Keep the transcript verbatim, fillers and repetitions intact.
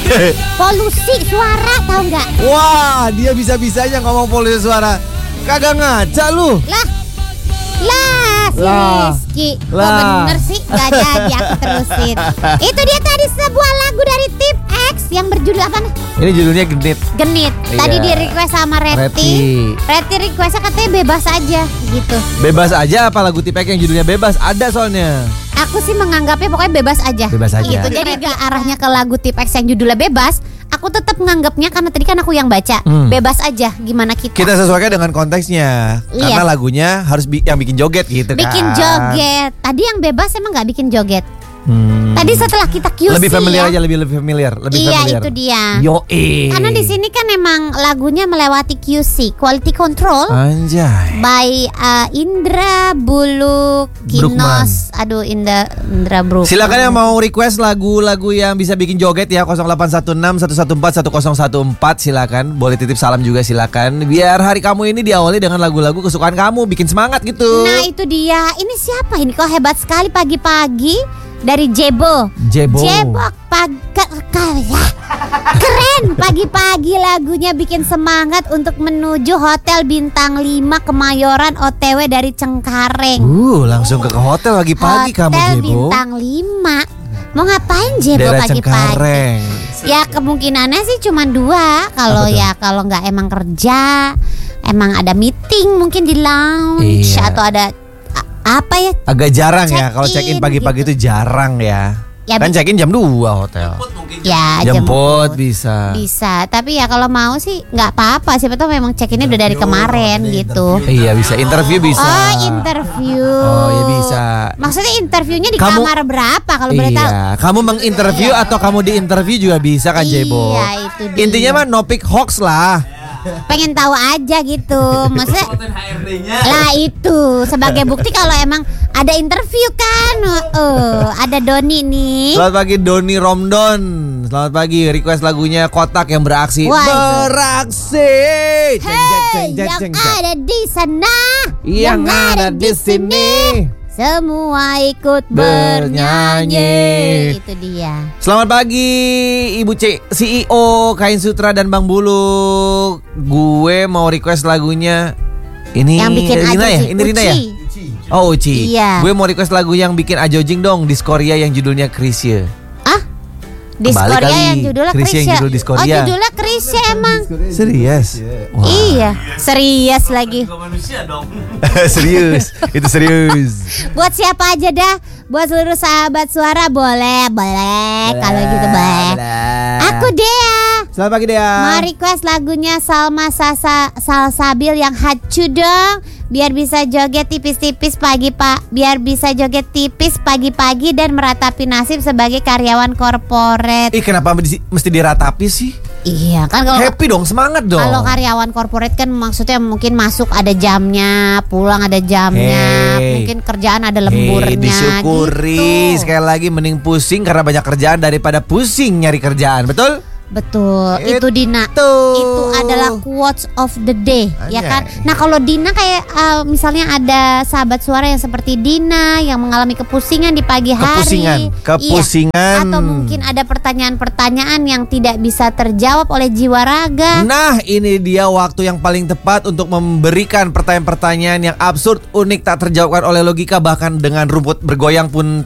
Polusi suara, tahu nggak? Wah, dia bisa-bisanya ngomong polusi suara. Kagak ngaca lu. Lah, lah si Lah. Rizky. Kok Lah. bener sih? Gak jadi aku terusin. Itu dia tadi sebuah lagu dari Tip X yang berjudul apa nih? Ini judulnya Genit. Genit. Tadi Iya. di request sama Reti. Reti. Reti requestnya katanya bebas aja gitu. Bebas aja apa lagu Tipek yang judulnya bebas? Ada soalnya. Aku sih menganggapnya pokoknya bebas aja. Bebas aja. Gitu. Jadi gak arahnya ke lagu Tip X yang judulnya bebas. Aku tetap menganggapnya karena tadi kan aku yang baca. Hmm. Bebas aja gimana kita. Kita sesuaikan dengan konteksnya. Iya. Karena lagunya harus bi- yang bikin joget gitu kan. Bikin joget. Tadi yang bebas emang gak bikin joget. Hmm. Tadi setelah kita Q C Lebih familiar ya. aja, lebih lebih familiar, lebih Iya, familiar. itu dia. Yoi. Karena di sini kan emang lagunya melewati Q C, Quality Control Anjay. by uh, Indra Buluk Kinos. Aduh, Indra Indra Bruk. Silakan yang mau request lagu-lagu yang bisa bikin joget ya nol delapan satu enam satu satu empat satu nol satu empat silakan. Boleh titip salam juga silakan. Biar hari kamu ini diawali dengan lagu-lagu kesukaan kamu, bikin semangat gitu. Nah, itu dia. Ini siapa ini? Kok hebat sekali pagi-pagi dari Jebo. Jebo. Jebok pagi ya. Keren pagi-pagi lagunya bikin semangat untuk menuju Hotel Bintang lima Kemayoran O T W dari Cengkareng. Uh, langsung ke hotel pagi-pagi kamu Hotel Jebo. Bintang lima. Mau ngapain Jebo Daerah pagi-pagi? Cengkareng. Ya kemungkinannya sih cuma dua. Kalau Apa tuh? ya kalau nggak emang kerja, emang ada meeting mungkin di lounge Iya. atau ada a- apa ya? Agak jarang ya Check kalau check in in pagi-pagi gitu. itu jarang ya. Ya, Kan bi- check in jam dua hotel. Ya Jemput bisa. Bisa, tapi ya kalau mau sih nggak apa-apa. Siapa tahu memang check innya udah dari kemarin gitu. Iya bisa, interview bisa. Oh interview. Oh, ya bisa. Maksudnya interviewnya di Kamu- kamar berapa kalau boleh tahu? Iya, kamu menginterview atau kamu diinterview juga bisa kan Jebo. Iya, itu dia. Intinya mah no pick hoax lah. Pengen tahu aja gitu. Maksudnya lah itu sebagai bukti kalau emang ada interview kan. Oh, ada Doni nih. Selamat pagi Doni Romdon. Selamat pagi, request lagunya Kotak yang beraksi. Wah, itu. Beraksi. Ceng, ceng, Hey, ceng, ceng, yang ceng, ceng. ada di sana, Yang ada di sini. semua ikut Bernyanyi. bernyanyi. Itu dia. Selamat pagi Ibu C, C E O Kain Sutra dan Bang Bulu. Gue mau request lagunya ini Yang bikin Rina aja ya? sih, Ini Rina ya? Uci. Oh Uci. Iya. Gue mau request lagu yang bikin Ajojing dong, Diskoria yang judulnya Krisye. Ah? Kembali Diskoria kali. yang judulnya Krisye yang Krisya. judul Diskoria. Oh judulnya Krisya emang. Serius? Wah. Iya, serius lagi. Serius, itu serius. Buat siapa aja dah, buat seluruh sahabat suara boleh, boleh. Kalau gitu boleh. Aku Dea. Selamat pagi Dea. Mau request lagunya Salma Sasa Salsabil yang hacu dong. Biar bisa joget tipis-tipis pagi pak. Biar bisa joget tipis pagi-pagi dan meratapi nasib sebagai karyawan korporat. Ih kenapa mesti mesti diratapi sih? Iya kan kalau Happy dong, semangat dong. kalau karyawan korporat kan maksudnya mungkin masuk ada jamnya, pulang ada jamnya, Hey. mungkin kerjaan ada lemburnya. Hei, disyukuri. gitu. Sekali lagi mending pusing karena banyak kerjaan daripada pusing nyari kerjaan. Betul? Betul, Itu. itu Dina. Itu adalah quotes of the day, ya kan? Anjay. Nah, kalau Dina kayak uh, misalnya ada sahabat suara yang seperti Dina yang mengalami kepusingan di pagi hari. Kepusingan, kepusingan. Iya. Atau mungkin ada pertanyaan-pertanyaan yang tidak bisa terjawab oleh jiwa raga. Nah ini dia waktu yang paling tepat untuk memberikan pertanyaan-pertanyaan yang absurd, unik, tak terjawabkan oleh logika. Bahkan dengan rumput bergoyang pun